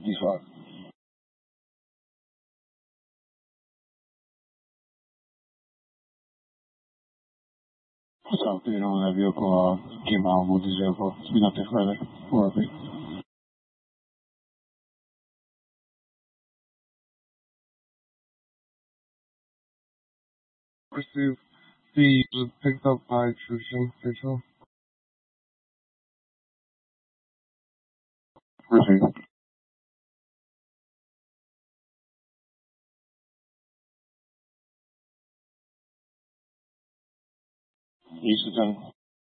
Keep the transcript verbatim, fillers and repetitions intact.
visual. So, do you know that vehicle uh, came out with this vehicle? Speak nothing further. Or if it received the was picked up by Trucian Facial. Received. East Lieutenant.